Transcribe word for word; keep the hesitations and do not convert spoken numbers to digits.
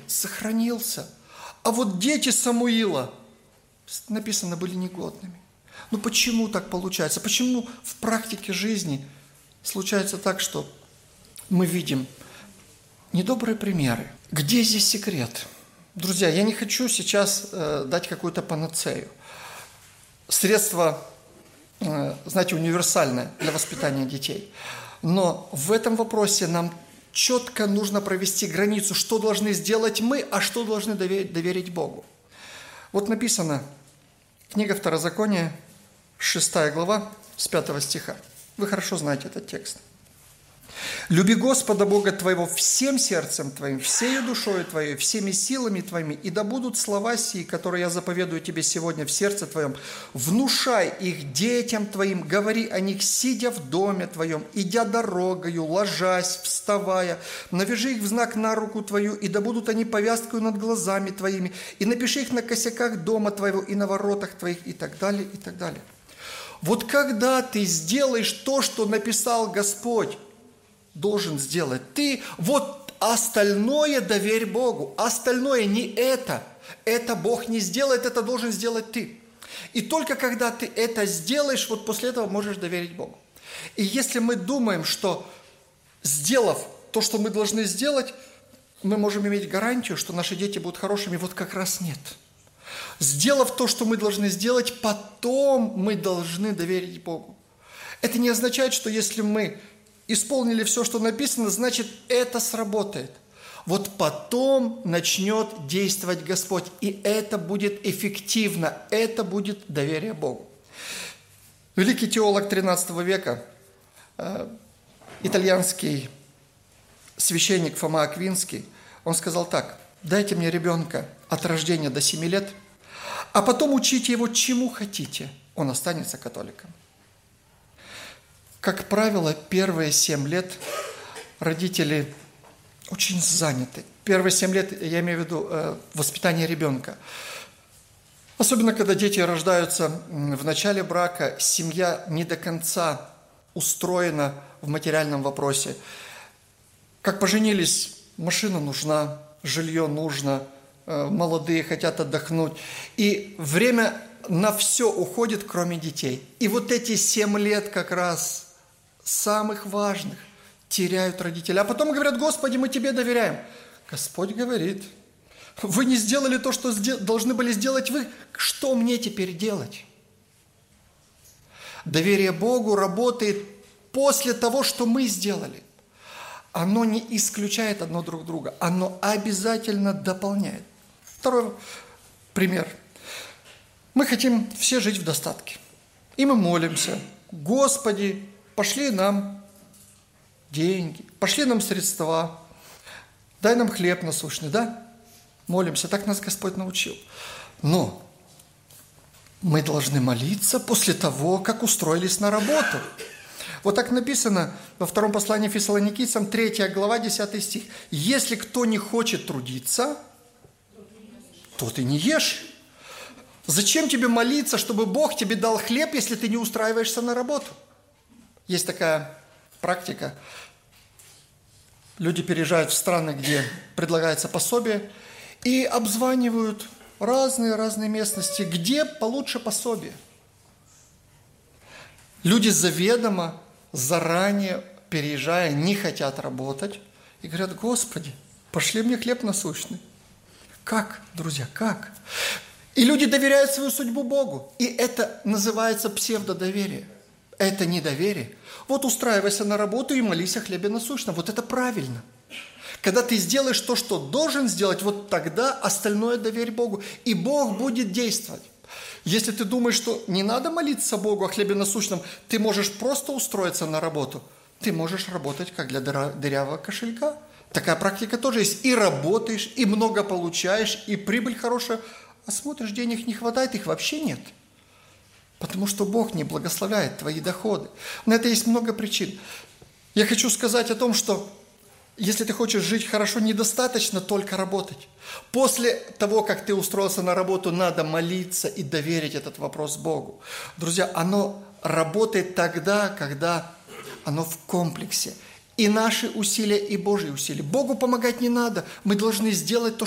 сохранился. А вот дети Самуила, написано, были негодными. Ну почему так получается? Почему в практике жизни случается так, что мы видим недобрые примеры? Где здесь секрет? Друзья, я не хочу сейчас э, дать какую-то панацею. Средство, э, знаете, универсальное для воспитания детей. Но в этом вопросе нам четко нужно провести границу, что должны сделать мы, а что должны доверить, доверить Богу. Вот написано, книга Второзакония, шестая глава, с пятого стиха. Вы хорошо знаете этот текст. «Люби Господа Бога твоего всем сердцем твоим, всею душою твоей, всеми силами твоими, и да будут слова сии, которые я заповедую тебе сегодня в сердце твоем. Внушай их детям твоим, говори о них, сидя в доме твоем, идя дорогою, ложась, вставая. Навяжи их в знак на руку твою, и да будут они повязкою над глазами твоими, и напиши их на косяках дома твоего и на воротах твоих», и так далее, и так далее. Вот когда ты сделаешь то, что написал Господь, должен сделать ты, вот остальное доверь Богу. Остальное не это. Это Бог не сделает, это должен сделать ты. И только когда ты это сделаешь, вот после этого можешь доверить Богу. И если мы думаем, что сделав то, что мы должны сделать, мы можем иметь гарантию, что наши дети будут хорошими, вот как раз нет. Сделав то, что мы должны сделать, потом мы должны доверить Богу. Это не означает, что если мы исполнили все, что написано, значит, это сработает. Вот потом начнет действовать Господь, и это будет эффективно, это будет доверие Богу. Великий теолог тринадцатого века, э, итальянский священник Фома Аквинский, он сказал так: «Дайте мне ребенка от рождения до семи лет, а потом учите его чему хотите, он останется католиком». Как правило, первые семь лет родители очень заняты. Первые семь лет, я имею в виду э, воспитание ребенка. Особенно, когда дети рождаются в начале брака, семья не до конца устроена в материальном вопросе. Как поженились, машина нужна, жилье нужно, э, молодые хотят отдохнуть. И время на все уходит, кроме детей. И вот эти семь лет как раз самых важных теряют родители. А потом говорят: «Господи, мы Тебе доверяем». Господь говорит: «Вы не сделали то, что должны были сделать вы. Что мне теперь делать?» Доверие Богу работает после того, что мы сделали. Оно не исключает одно друг друга. Оно обязательно дополняет. Второй пример. Мы хотим все жить в достатке. И мы молимся: «Господи, пошли нам деньги, пошли нам средства, дай нам хлеб насущный», да? Молимся, так нас Господь научил. Но мы должны молиться после того, как устроились на работу. Вот так написано во втором послании Фессалоникийцам, третья глава, десятый стих. «Если кто не хочет трудиться, то ты не ешь». Зачем тебе молиться, чтобы Бог тебе дал хлеб, если ты не устраиваешься на работу? Есть такая практика. Люди переезжают в страны, где предлагается пособие, и обзванивают разные-разные местности, где получше пособие. Люди заведомо, заранее переезжая, не хотят работать и говорят: «Господи, пошли мне хлеб насущный». Как, друзья, как? И люди доверяют свою судьбу Богу. И это называется псевдодоверие. Это недоверие. Вот устраивайся на работу и молись о хлебе насущном. Вот это правильно. Когда ты сделаешь то, что должен сделать, вот тогда остальное доверь Богу. И Бог будет действовать. Если ты думаешь, что не надо молиться Богу о хлебе насущном, ты можешь просто устроиться на работу. Ты можешь работать как для дырявого кошелька. Такая практика тоже есть. И работаешь, и много получаешь, и прибыль хорошая. А смотришь, денег не хватает, их вообще нет. Потому что Бог не благословляет твои доходы. На это есть много причин. Я хочу сказать о том, что если ты хочешь жить хорошо, недостаточно только работать. После того, как ты устроился на работу, надо молиться и доверить этот вопрос Богу. Друзья, оно работает тогда, когда оно в комплексе. И наши усилия, и Божьи усилия. Богу помогать не надо. Мы должны сделать то,